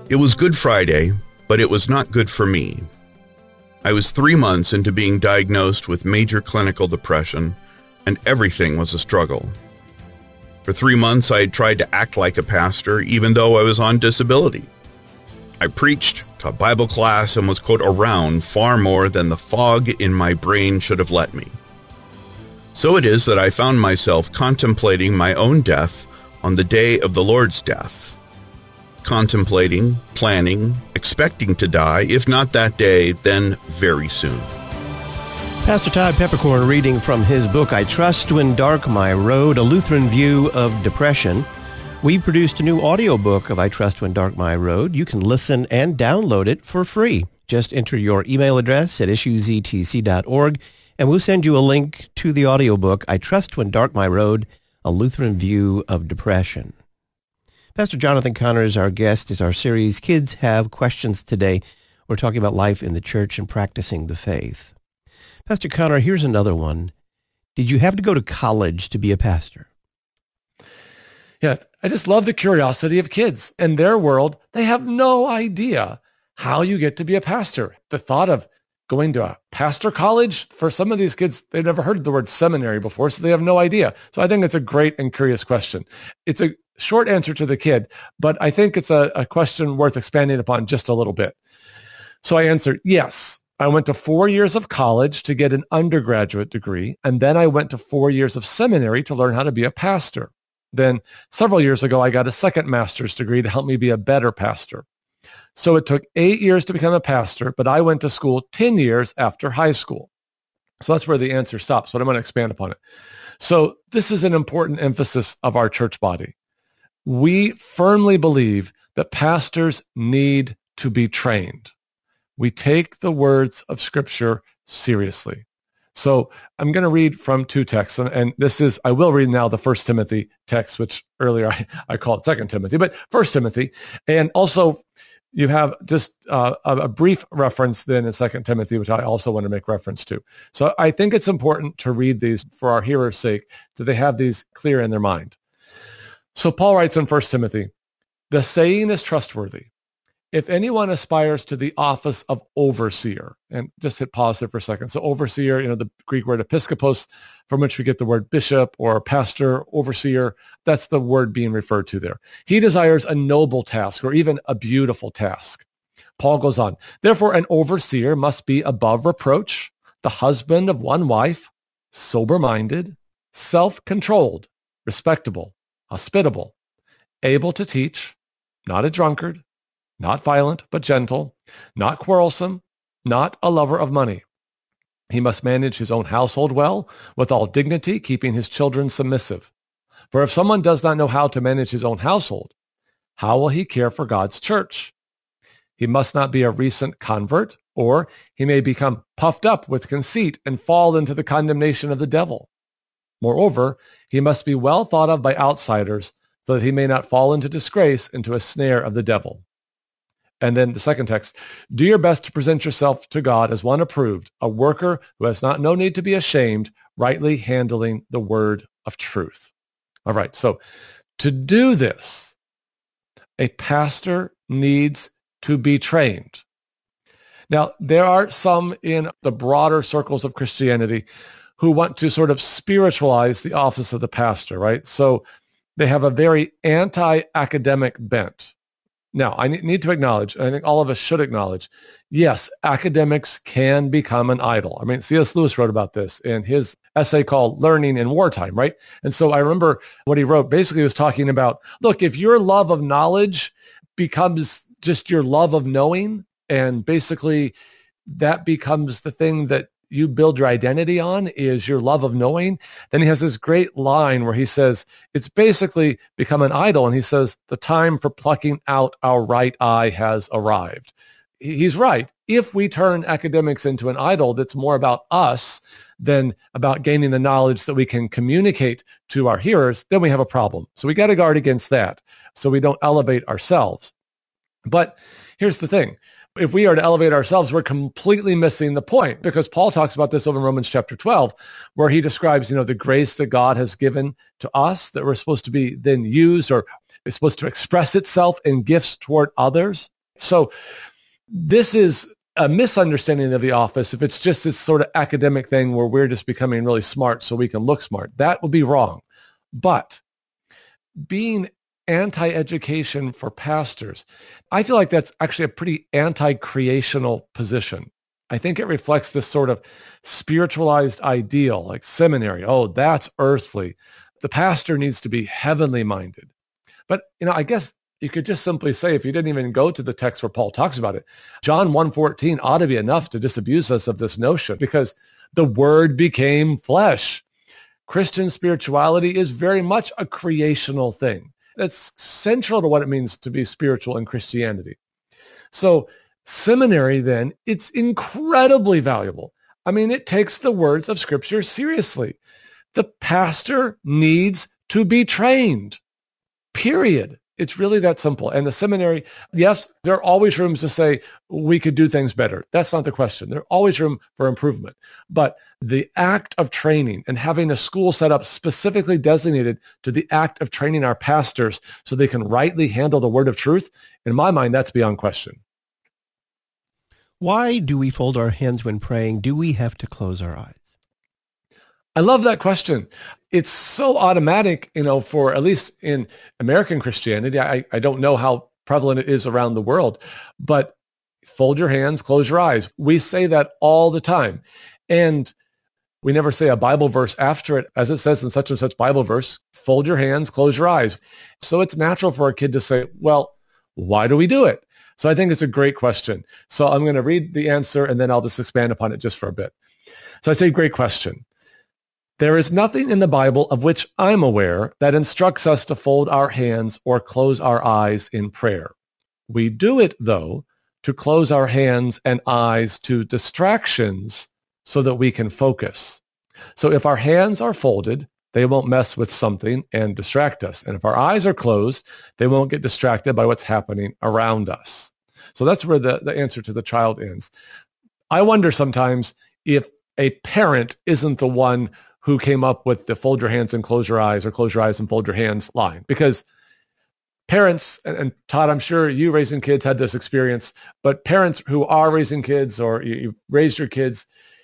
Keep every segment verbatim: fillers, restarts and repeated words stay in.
It was Good Friday, but it was not good for me. I was three months into being diagnosed with major clinical depression, and everything was a struggle. For three months, I had tried to act like a pastor, even though I was on disability. I preached, taught Bible class, and was, quote, around far more than the fog in my brain should have let me. So it is that I found myself contemplating my own death on the day of the Lord's death. Contemplating, planning, expecting to die, if not that day, then very soon. Pastor Todd Peperkorn reading from his book, I Trust When Dark My Road, A Lutheran View of Depression. We've produced a new audiobook of I Trust When Dark My Road. You can listen and download it for free. Just enter your email address at issues e t c dot org, and we'll send you a link to the audiobook, I Trust When Dark My Road, A Lutheran View of Depression. Pastor Jonathan Conner is our guest as our series, Kids Have Questions Today. We're talking about life in the church and practicing the faith. Pastor Conner, here's another one. Did you have to go to college to be a pastor? Yeah, I just love the curiosity of kids. In their world, they have no idea how you get to be a pastor. The thought of going to a pastor college, for some of these kids, they've never heard the word seminary before, so they have no idea. So I think it's a great and curious question. It's a short answer to the kid, but I think it's a, a question worth expanding upon just a little bit. So I answered, yes. I went to four years of college to get an undergraduate degree, and then I went to four years of seminary to learn how to be a pastor. Then several years ago, I got a second master's degree to help me be a better pastor. So it took eight years to become a pastor, but I went to school ten years after high school. So that's where the answer stops, but I'm going to expand upon it. So this is an important emphasis of our church body. We firmly believe that pastors need to be trained. We take the words of Scripture seriously. So I'm going to read from two texts, and, and this is, I will read now the First Timothy text, which earlier I, I called Second Timothy, but First Timothy. And also you have just uh, a, a brief reference then in Second Timothy, which I also want to make reference to. So I think it's important to read these for our hearers' sake, so they have these clear in their mind. So Paul writes in First Timothy, the saying is trustworthy. If anyone aspires to the office of overseer, and just hit pause there for a second. So overseer, you know, the Greek word episkopos, from which we get the word bishop or pastor, overseer, that's the word being referred to there. He desires a noble task or even a beautiful task. Paul goes on, therefore an overseer must be above reproach, the husband of one wife, sober-minded, self-controlled, respectable, hospitable, able to teach, not a drunkard, not violent, but gentle, not quarrelsome, not a lover of money. He must manage his own household well, with all dignity, keeping his children submissive. For if someone does not know how to manage his own household, how will he care for God's church? He must not be a recent convert, or he may become puffed up with conceit and fall into the condemnation of the devil. Moreover, he must be well thought of by outsiders, so that he may not fall into disgrace, into a snare of the devil. And then the second text, do your best to present yourself to God as one approved, a worker who has not no need to be ashamed, rightly handling the word of truth. All right, so to do this, a pastor needs to be trained. Now, there are some in the broader circles of Christianity who want to sort of spiritualize the office of the pastor, right? So they have a very anti-academic bent. Now, I need to acknowledge, and I think all of us should acknowledge, yes, academics can become an idol. I mean, C S Lewis wrote about this in his essay called Learning in Wartime, right? And so I remember what he wrote. Basically, he was talking about, look, if your love of knowledge becomes just your love of knowing, and basically that becomes the thing that you build your identity on is your love of knowing. Then he has this great line where he says, it's basically become an idol. And he says, the time for plucking out our right eye has arrived. He's right. If we turn academics into an idol that's more about us than about gaining the knowledge that we can communicate to our hearers, then we have a problem. So we got to guard against that so we don't elevate ourselves. But here's the thing. If we are to elevate ourselves, we're completely missing the point, because Paul talks about this over in Romans chapter twelve, where he describes, you know, the grace that God has given to us that we're supposed to be then used, or is supposed to express itself in gifts toward others. So this is a misunderstanding of the office if it's just this sort of academic thing where we're just becoming really smart so we can look smart. That would be wrong. But being anti-education for pastors, I feel like that's actually a pretty anti-creational position. I think it reflects this sort of spiritualized ideal, like seminary. Oh, that's earthly. The pastor needs to be heavenly minded. But, you know, I guess you could just simply say, if you didn't even go to the text where Paul talks about it, John one fourteen ought to be enough to disabuse us of this notion, because the word became flesh. Christian spirituality is very much a creational thing. That's central to what it means to be spiritual in Christianity. So seminary, then, it's incredibly valuable. I mean, it takes the words of Scripture seriously. The pastor needs to be trained, period. It's really that simple. And the seminary, yes, there are always rooms to say we could do things better. That's not the question. There's always room for improvement. But the act of training and having a school set up specifically designated to the act of training our pastors so they can rightly handle the word of truth, in my mind, that's beyond question. Why do we fold our hands when praying? Do we have to close our eyes? I love that question. It's so automatic, you know, for at least in American Christianity. I, I don't know how prevalent it is around the world, but fold your hands, close your eyes. We say that all the time. And we never say a Bible verse after it, as it says in such and such Bible verse, fold your hands, close your eyes. So it's natural for a kid to say, well, why do we do it? So I think it's a great question. So I'm going to read the answer and then I'll just expand upon it just for a bit. So I say, great question. There is nothing in the Bible of which I'm aware that instructs us to fold our hands or close our eyes in prayer. We do it, though, to close our hands and eyes to distractions so that we can focus. So if our hands are folded, they won't mess with something and distract us. And if our eyes are closed, they won't get distracted by what's happening around us. So that's where the, the answer to the child ends. I wonder sometimes if a parent isn't the one who came up with the fold your hands and close your eyes, or close your eyes and fold your hands line. Because parents, and, and Todd, I'm sure you raising kids had this experience, but parents who are raising kids, or you, you've raised your kids,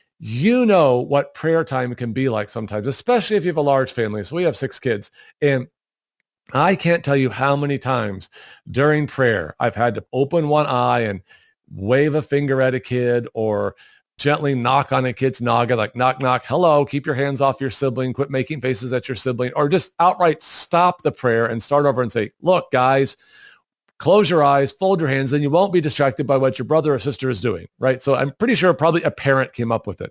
you know what prayer time can be like sometimes, especially if you have a large family. So we have six kids. And I can't tell you how many times during prayer I've had to open one eye and wave a finger at a kid, or gently knock on a kid's noggin, like knock, knock, hello, keep your hands off your sibling, quit making faces at your sibling, or just outright stop the prayer and start over and say, look, guys, close your eyes, fold your hands, and you won't be distracted by what your brother or sister is doing, right? So I'm pretty sure probably a parent came up with it.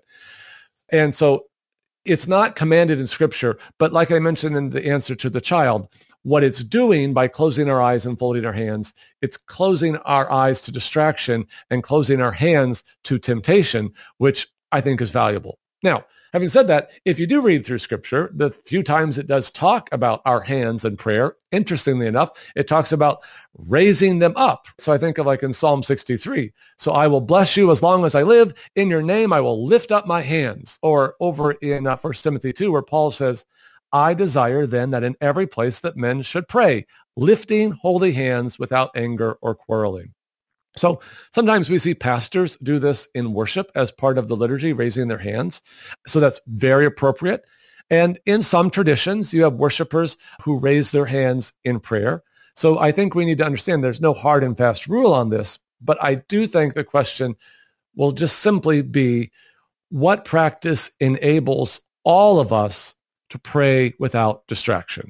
And so it's not commanded in Scripture, but like I mentioned in the answer to the child, what it's doing by closing our eyes and folding our hands, it's closing our eyes to distraction and closing our hands to temptation, which I think is valuable. Now, having said that, if you do read through Scripture, the few times it does talk about our hands in prayer, interestingly enough, it talks about raising them up. So I think of like in Psalm sixty-three, so I will bless you as long as I live. In your name, I will lift up my hands. Or over in uh, First Timothy two, where Paul says, I desire then that in every place that men should pray, lifting holy hands without anger or quarreling. So sometimes we see pastors do this in worship as part of the liturgy, raising their hands. So that's very appropriate. And in some traditions, you have worshipers who raise their hands in prayer. So I think we need to understand there's no hard and fast rule on this, but I do think the question will just simply be, what practice enables all of us to pray without distraction?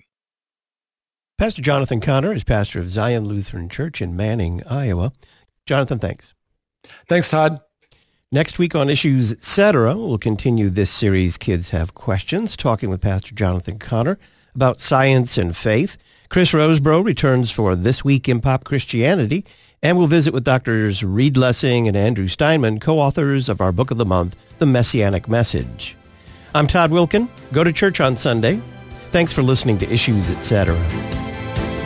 Pastor Jonathan Conner is pastor of Zion Lutheran Church in Manning, Iowa. Jonathan, thanks. Thanks, Todd. Next week on Issues Etc., we'll continue this series, Kids Have Questions, talking with Pastor Jonathan Conner about science and faith. Chris Rosebrough returns for This Week in Pop Christianity, and we'll visit with Doctors Reed Lessing and Andrew Steinman, co-authors of our book of the month, The Messianic Message. I'm Todd Wilkin. Go to church on Sunday. Thanks for listening to Issues Etc.